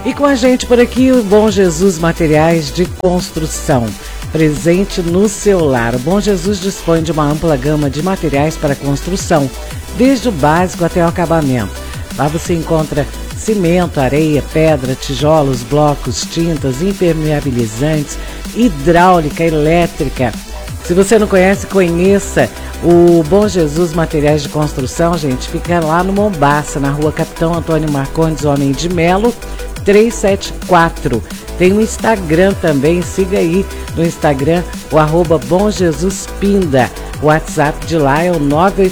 E com a gente por aqui o Bom Jesus Materiais de Construção, presente no seu lar. O Bom Jesus dispõe de uma ampla gama de materiais para construção, desde o básico até o acabamento. Lá você encontra cimento, areia, pedra, tijolos, blocos, tintas, impermeabilizantes, hidráulica, elétrica. Se você não conhece, conheça o Bom Jesus Materiais de Construção, gente. Fica lá no Mombaça, na rua Capitão Antônio Marcondes, Homem de Melo, 374. Tem um Instagram também, siga aí no Instagram, o @Bom Jesus Pinda. O WhatsApp de lá é o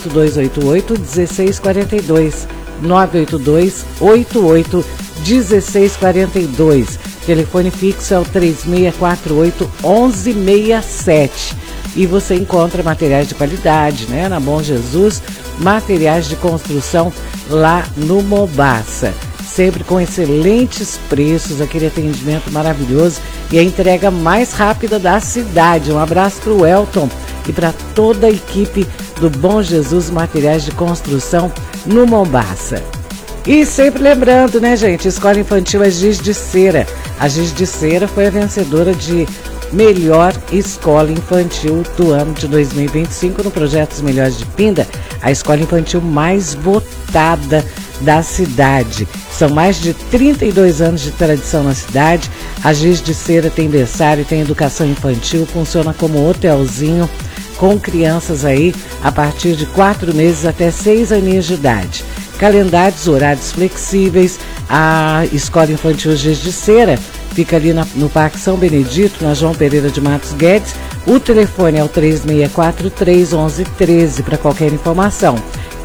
98288-1642. 98288-1642. Telefone fixo é o 3648-1167. E você encontra materiais de qualidade, né? Na Bom Jesus, materiais de construção lá no Mombaça. Sempre com excelentes preços, aquele atendimento maravilhoso e a entrega mais rápida da cidade. Um abraço para o Elton e para toda a equipe do Bom Jesus Materiais de Construção no Mombaça. E sempre lembrando, né, gente, Escola Infantil Giz de Cera. A Giz de Cera foi a vencedora de melhor escola infantil do ano de 2025 no projeto Os Melhores de Pinda, a escola infantil mais votada da cidade. São mais de 32 anos de tradição na cidade. A Giz de Cera tem berçário, tem educação infantil, funciona como hotelzinho com crianças aí a partir de 4 meses até 6 aninhos de idade. Calendários, horários flexíveis. A Escola Infantil Giz de Cera fica ali no Parque São Benedito, na João Pereira de Matos Guedes. O telefone é o 3643-1113 para qualquer informação.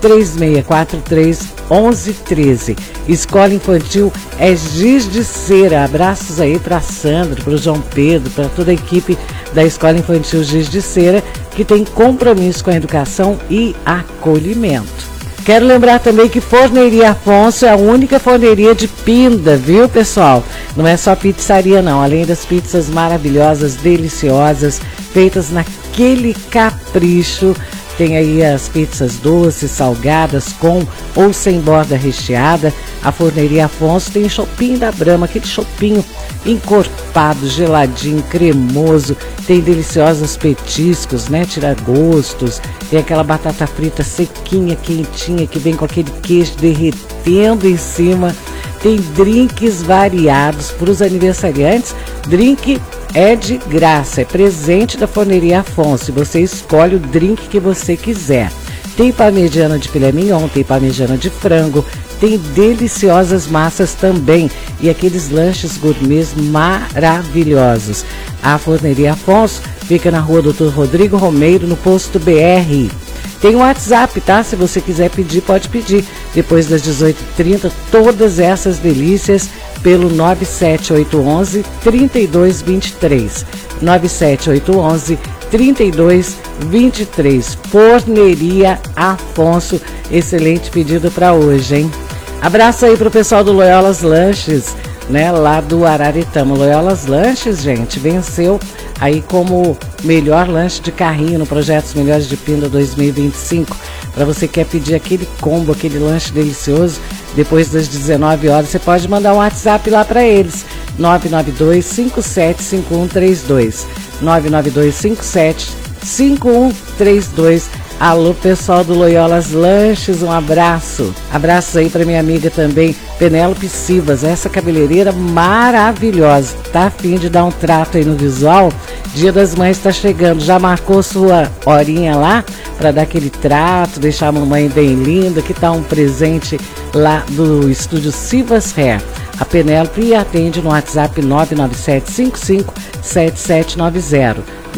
3643-1113. Escola Infantil é Giz de Cera. Abraços aí para Sandra, para o João Pedro, para toda a equipe da Escola Infantil Giz de Cera, que tem compromisso com a educação e acolhimento. Quero lembrar também que Forneria Afonso é a única forneria de Pinda, viu, pessoal? Não é só pizzaria, não. Além das pizzas maravilhosas, deliciosas, feitas naquele capricho, tem aí as pizzas doces, salgadas, com ou sem borda recheada. A Forneria Afonso tem chopinho da Brahma, aquele chopinho encorpado, geladinho, cremoso. Tem deliciosos petiscos, né? Tira-gostos. Tem aquela batata frita sequinha, quentinha, que vem com aquele queijo derretendo em cima. Tem drinks variados para os aniversariantes. Drink é de graça, é presente da Forneria Afonso. Você escolhe o drink que você quiser. Tem parmegiana de filé mignon, tem parmegiana de frango, tem deliciosas massas também e aqueles lanches gourmets maravilhosos. A Forneria Afonso fica na rua Dr. Rodrigo Romeiro, no posto BR. Tem o WhatsApp, tá? Se você quiser pedir, pode pedir. Depois das 18h30, todas essas delícias pelo 97811-3223. 97811-3223. Forneria Afonso. Excelente pedido para hoje, hein? Abraço aí pro pessoal do Loyolas Lanches, né? Lá do Araretama. Loyolas Lanches, gente, venceu aí como melhor lanche de carrinho no projeto Os Melhores de Pinda 2025. Para você que quer pedir aquele combo, aquele lanche delicioso, depois das 19 horas, você pode mandar um WhatsApp lá para eles. 992-575132. 992-575132. Alô, pessoal do Loyolas Lanches, um abraço. Abraços aí para minha amiga também, Penélope Sivas, essa cabeleireira maravilhosa. Tá a fim de dar um trato aí no visual? Dia das Mães está chegando, já marcou sua horinha lá para dar aquele trato, deixar a mamãe bem linda? Que tá um presente lá do estúdio Sivas Hair. A Penélope atende no WhatsApp 997557790.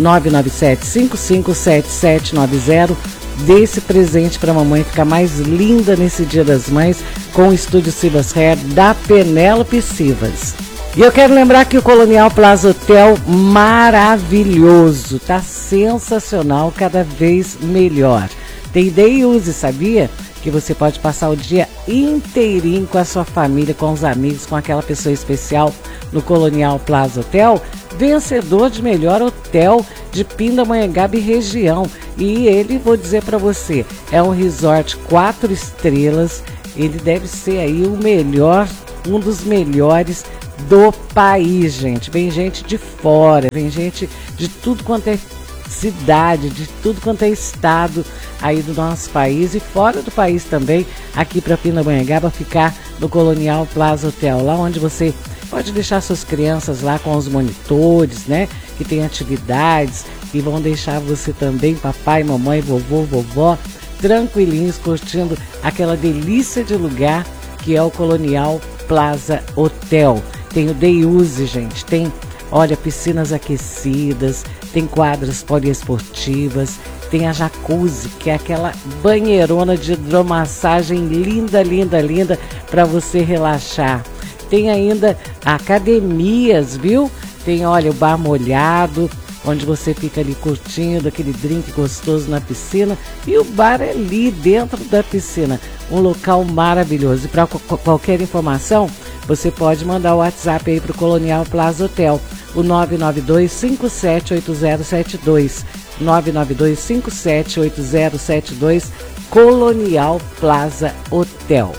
997557790. Dê esse presente para a mamãe ficar mais linda nesse Dia das Mães com o estúdio Sivas Hair da Penélope Sivas. E eu quero lembrar que o Colonial Plaza Hotel maravilhoso, tá sensacional, cada vez melhor. Tem Day Use, sabia? Que você pode passar o dia inteirinho com a sua família, com os amigos, com aquela pessoa especial no Colonial Plaza Hotel, vencedor de melhor hotel de Pindamonhangaba e região. E ele, vou dizer para você, é um resort 4 estrelas, ele deve ser aí o melhor, um dos melhores do país, gente. Vem gente de fora, vem gente de tudo quanto é cidade, de tudo quanto é estado aí do nosso país e fora do país também, aqui para Pindamonhangaba, ficar no Colonial Plaza Hotel, lá onde você pode deixar suas crianças lá com os monitores, né? Que tem atividades e vão deixar você também, papai, mamãe, vovô, vovó, tranquilinhos, curtindo aquela delícia de lugar que é o Colonial Plaza Hotel. Tem o Day Use, gente, tem, olha, piscinas aquecidas, tem quadras poliesportivas, tem a jacuzzi, que é aquela banheirona de hidromassagem linda, linda, linda, para você relaxar. Tem ainda academias, viu? Tem, olha, o bar molhado, onde você fica ali curtindo aquele drink gostoso na piscina. E o bar é ali dentro da piscina. Um local maravilhoso. E para qualquer informação, você pode mandar o WhatsApp aí para o Colonial Plaza Hotel. O 992-578072. 992-578072. Colonial Plaza Hotel.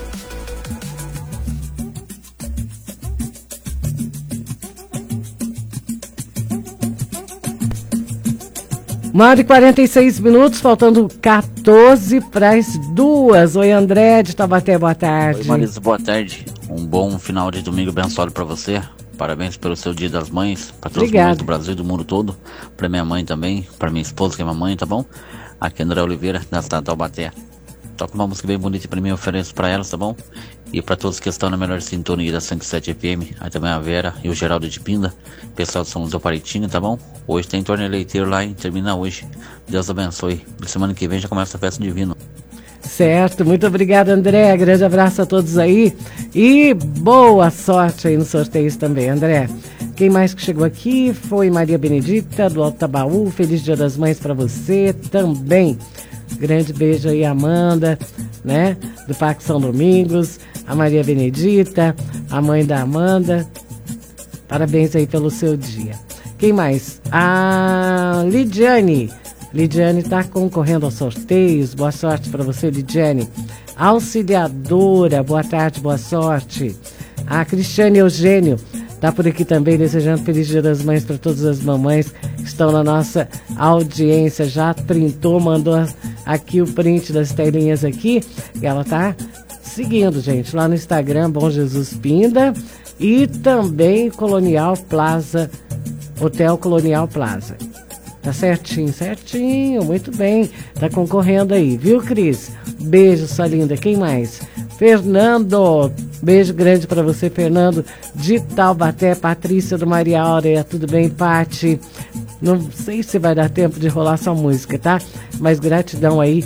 Uma hora e 46 minutos, faltando 14 para as 2. Oi, André de Taubaté, boa tarde. Oi, Marisa, boa tarde. Um bom final de domingo abençoado para você. Parabéns pelo seu Dia das Mães, para todas as mães do Brasil e do mundo todo. Para minha mãe também, para minha esposa que é mamãe, tá bom? Aqui é André Oliveira, da cidade de Taubaté. Toca uma música bem bonita para mim, eu ofereço para elas, tá bom? E para todos que estão na melhor sintonia da 107 FM, aí também a Vera e o Geraldo de Pinda, pessoal de São José do Paritinho, tá bom? Hoje tem torneio leiteiro lá e termina hoje. Deus abençoe. E semana que vem já começa a festa divina. Certo, muito obrigada, André. Grande abraço a todos aí. E boa sorte aí nos sorteios também, André. Quem mais que chegou aqui foi Maria Benedita, do Alto Tabaú. Feliz Dia das Mães para você também. Grande beijo aí, Amanda, né? Do Parque São Domingos. A Maria Benedita, a mãe da Amanda. Parabéns aí pelo seu dia. Quem mais? A Lidiane. Lidiane está concorrendo aos sorteios. Boa sorte para você, Lidiane. Auxiliadora, boa tarde, boa sorte. A Cristiane Eugênio está por aqui também, desejando Feliz Dia das Mães para todas as mamães que estão na nossa audiência. Já printou, mandou aqui o print das telinhas aqui. E ela está seguindo, gente, lá no Instagram, Bom Jesus Pinda. E também Colonial Plaza, Hotel Colonial Plaza. Tá certinho, certinho, muito bem. Tá concorrendo aí, viu, Cris? Beijo, sua linda. Quem mais? Fernando. Beijo grande pra você, Fernando, de Taubaté. Patrícia do Maria Aurea. Tudo bem, Pati? Não sei se vai dar tempo de rolar sua música, tá? Mas gratidão aí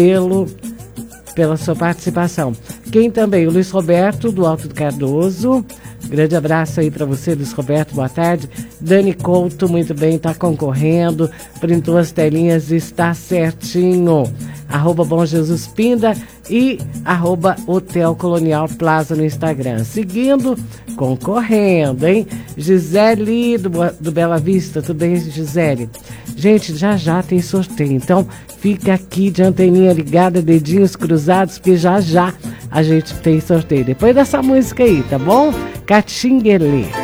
pela sua participação. Quem também? O Luiz Roberto, do Alto do Cardoso. Grande abraço aí para você, Luiz Roberto, boa tarde. Dani Couto, muito bem, tá concorrendo, printou as telinhas, está certinho. @Bom Jesus Pinda e @Hotel Colonial Plaza no Instagram. Seguindo, concorrendo, hein? Gisele do Bela Vista, tudo bem, Gisele? Gente, já tem sorteio, então fica aqui de anteninha ligada, dedinhos cruzados, porque já a gente tem sorteio. Depois dessa música aí, tá bom? Catinguelê.